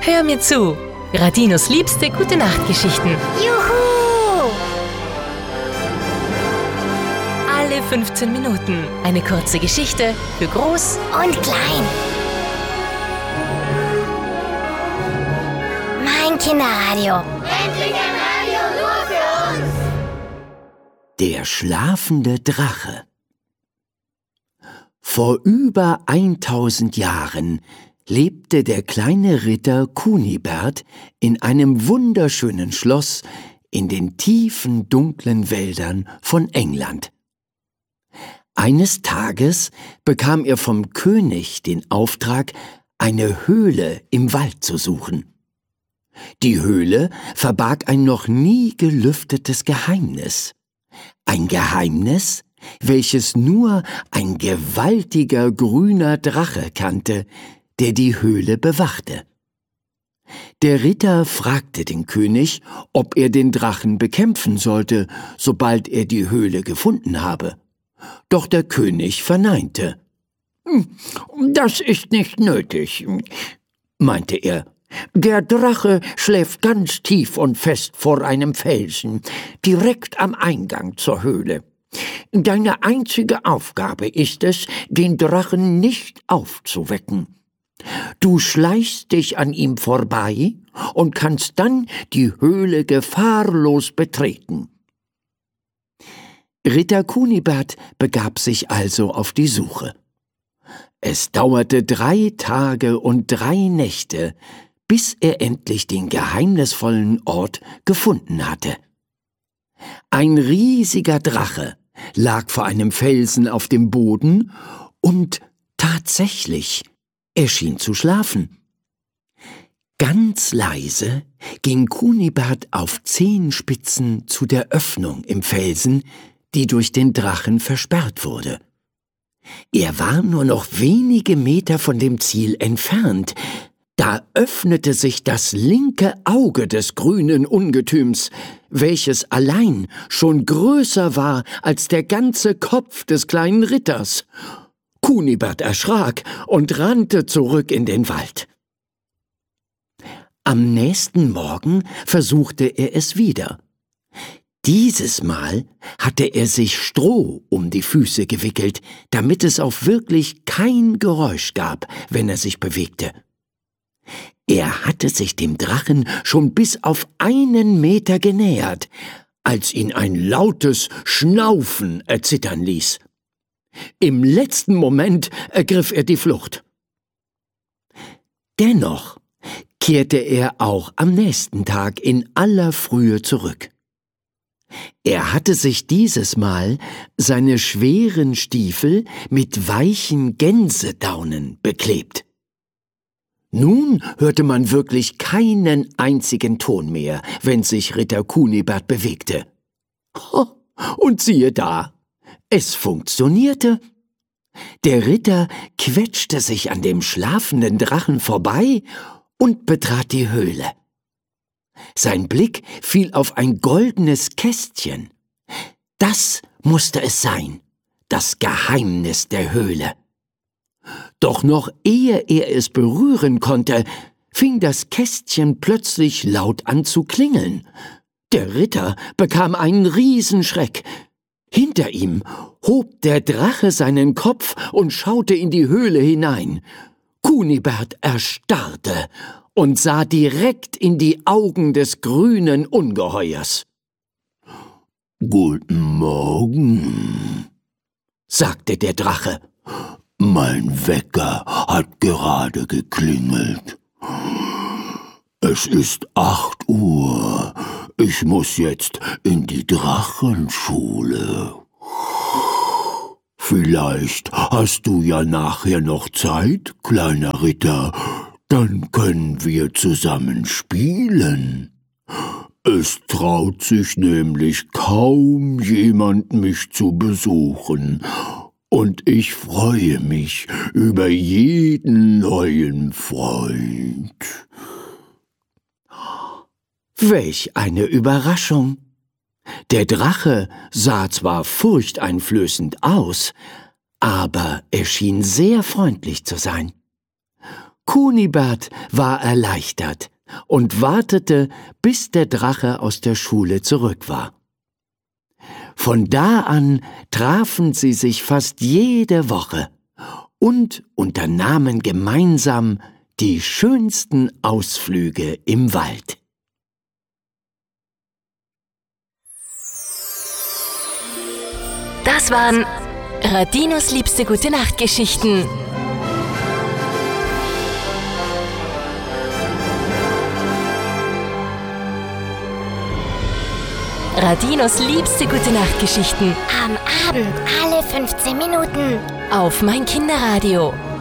Hör mir zu. Radinos liebste Gute-Nacht-Geschichten. Juhu! Alle 15 Minuten. Eine kurze Geschichte für Groß Und klein. Mein Kinderradio. Endlich ein Radio nur für uns! Der schlafende Drache. Vor über 1000 Jahren lebte der kleine Ritter Kunibert in einem wunderschönen Schloss in den tiefen, dunklen Wäldern von England. Eines Tages bekam er vom König den Auftrag, eine Höhle im Wald zu suchen. Die Höhle verbarg ein noch nie gelüftetes Geheimnis. Ein Geheimnis, welches nur ein gewaltiger grüner Drache kannte, der die Höhle bewachte. Der Ritter fragte den König, ob er den Drachen bekämpfen sollte, sobald er die Höhle gefunden habe. Doch der König verneinte. »Das ist nicht nötig«, meinte er. »Der Drache schläft ganz tief und fest vor einem Felsen, direkt am Eingang zur Höhle. Deine einzige Aufgabe ist es, den Drachen nicht aufzuwecken. Du schleichst dich an ihm vorbei und kannst dann die Höhle gefahrlos betreten.« Ritter Kunibert begab sich also auf die Suche. Es dauerte 3 Tage und 3 Nächte, bis er endlich den geheimnisvollen Ort gefunden hatte. Ein riesiger Drache lag vor einem Felsen auf dem Boden und tatsächlich, er schien zu schlafen. Ganz leise ging Kunibert auf Zehenspitzen zu der Öffnung im Felsen, die durch den Drachen versperrt wurde. Er war nur noch wenige Meter von dem Ziel entfernt. Da öffnete sich das linke Auge des grünen Ungetüms, welches allein schon größer war als der ganze Kopf des kleinen Ritters. Kunibert erschrak und rannte zurück in den Wald. Am nächsten Morgen versuchte er es wieder. Dieses Mal hatte er sich Stroh um die Füße gewickelt, damit es auch wirklich kein Geräusch gab, wenn er sich bewegte. Er hatte sich dem Drachen schon bis auf 1 Meter genähert, als ihn ein lautes Schnaufen erzittern ließ. Im letzten Moment ergriff er die Flucht. Dennoch kehrte er auch am nächsten Tag in aller Frühe zurück. Er hatte sich dieses Mal seine schweren Stiefel mit weichen Gänsedaunen beklebt. Nun hörte man wirklich keinen einzigen Ton mehr, wenn sich Ritter Kunibert bewegte. Und siehe da, es funktionierte. Der Ritter quetschte sich an dem schlafenden Drachen vorbei und betrat die Höhle. Sein Blick fiel auf ein goldenes Kästchen. Das musste es sein, das Geheimnis der Höhle. Doch noch ehe er es berühren konnte, fing das Kästchen plötzlich laut an zu klingeln. Der Ritter bekam einen Riesenschreck. Hinter ihm hob der Drache seinen Kopf und schaute in die Höhle hinein. Kunibert erstarrte und sah direkt in die Augen des grünen Ungeheuers. »Guten Morgen«, sagte der Drache. »Mein Wecker hat gerade geklingelt. Es ist 8 Uhr. Ich muss jetzt in die Drachenschule. Vielleicht hast du ja nachher noch Zeit, kleiner Ritter. Dann können wir zusammen spielen. Es traut sich nämlich kaum jemand, mich zu besuchen. Und ich freue mich über jeden neuen Freund.« Welch eine Überraschung! Der Drache sah zwar furchteinflößend aus, aber er schien sehr freundlich zu sein. Kunibert war erleichtert und wartete, bis der Drache aus der Schule zurück war. Von da an trafen sie sich fast jede Woche und unternahmen gemeinsam die schönsten Ausflüge im Wald. Das waren Radinos liebste Gute-Nacht-Geschichten. Radinos liebste Gute-Nacht-Geschichten. Am Abend alle 15 Minuten. Auf mein Kinderradio.